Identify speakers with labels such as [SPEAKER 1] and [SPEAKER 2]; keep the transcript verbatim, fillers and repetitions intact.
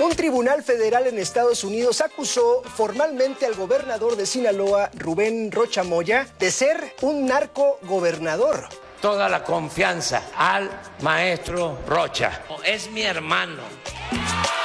[SPEAKER 1] Un tribunal federal en Estados Unidos acusó formalmente al gobernador de Sinaloa, Rubén Rocha Moya, de ser un narcogobernador.
[SPEAKER 2] Toda la confianza al maestro Rocha. Es mi hermano.